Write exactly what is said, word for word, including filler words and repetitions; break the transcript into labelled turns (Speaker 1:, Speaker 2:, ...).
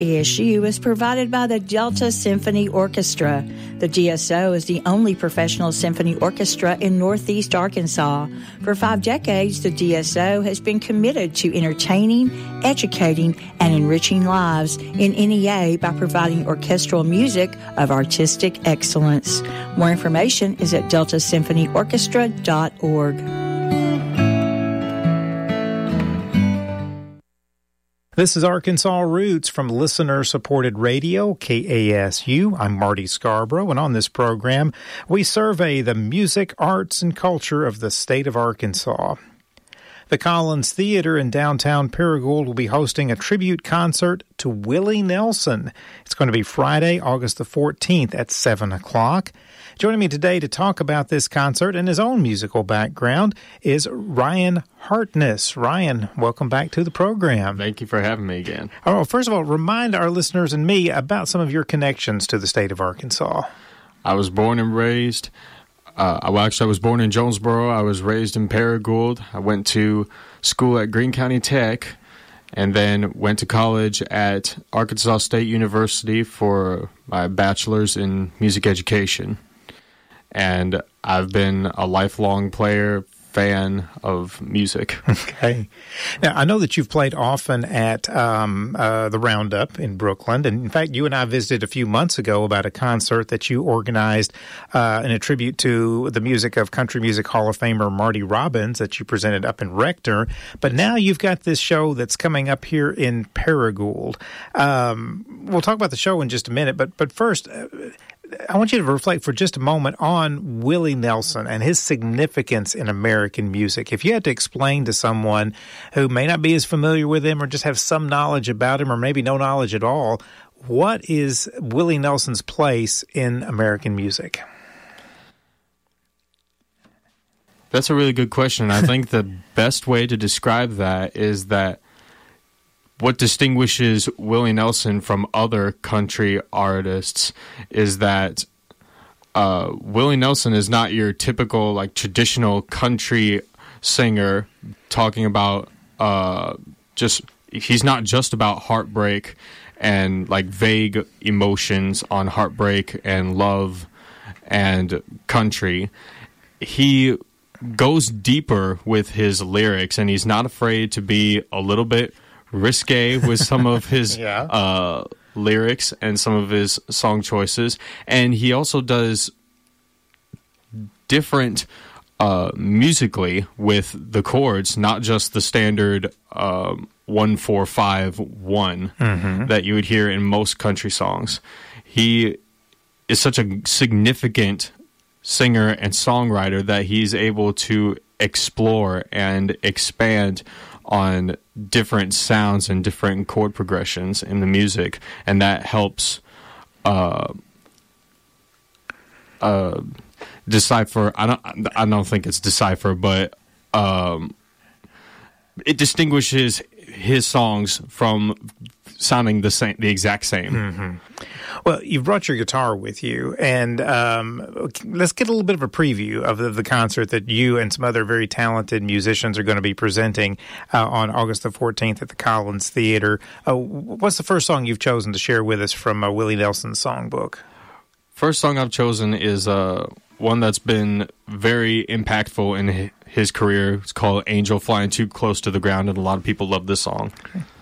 Speaker 1: A S U is provided by the Delta Symphony Orchestra. The D S O is the only professional symphony orchestra in Northeast Arkansas. For five decades, the D S O has been committed to entertaining, educating, and enriching lives in N E A by providing orchestral music of artistic excellence. More information is at delta symphony orchestra dot org.
Speaker 2: This is Arkansas Roots from listener-supported radio, K A S U. I'm Marty Scarborough, and on this program, we survey the music, arts, and culture of the state of Arkansas. The Collins Theater in downtown Paragould will be hosting a tribute concert to Willie Nelson. It's going to be Friday, August the fourteenth at seven o'clock. Joining me today to talk about this concert and his own musical background is Ryan Hartness. Ryan, welcome back to the program.
Speaker 3: Thank you for having me again.
Speaker 2: Oh, well, first of all, remind our listeners and me about some of your connections to the state of Arkansas.
Speaker 3: I was born and raised, uh, well, actually, I was born in Jonesboro. I was raised in Paragould. I went to school at Greene County Tech, and then went to college at Arkansas State University for my bachelor's in music education. And I've been a lifelong player, fan of music.
Speaker 2: Okay. Now, I know that you've played often at um, uh, the Roundup in Brooklyn. And in fact, you and I visited a few months ago about a concert that you organized uh, in a tribute to the music of Country Music Hall of Famer Marty Robbins that you presented up in Rector. But now you've got this show that's coming up here in Paragould. Um, we'll talk about the show in just a minute. But, but first, uh, I want you to reflect for just a moment on Willie Nelson and his significance in American music. If you had to explain to someone who may not be as familiar with him or just have some knowledge about him or maybe no knowledge at all, what is Willie Nelson's place in American music?
Speaker 3: That's a really good question. I think the best way to describe that is that what distinguishes Willie Nelson from other country artists is that uh, Willie Nelson is not your typical, like, traditional country singer talking about uh, just, he's not just about heartbreak and, like, vague emotions on heartbreak and love and country. He goes deeper with his lyrics, and he's not afraid to be a little bit risque with some of his yeah. uh, lyrics and some of his song choices. And he also does different uh, musically with the chords, not just the standard um, one, four, five, one mm-hmm. that you would hear in most country songs. He is such a significant singer and songwriter that he's able to explore and expand on different sounds and different chord progressions in the music, and that helps uh, uh, decipher. I don't. I don't think it's decipher, but um, it distinguishes his songs from sounding the same, the exact same.
Speaker 2: Mm-hmm. Well, you've brought your guitar with you, and um, let's get a little bit of a preview of the, the concert that you and some other very talented musicians are going to be presenting uh, on August the fourteenth at the Collins Theater. Uh, what's the first song you've chosen to share with us from uh, Willie Nelson's songbook?
Speaker 3: First song I've chosen is uh, one that's been very impactful in his career. It's called Angel Flying Too Close to the Ground, and a lot of people love this song.
Speaker 2: Okay.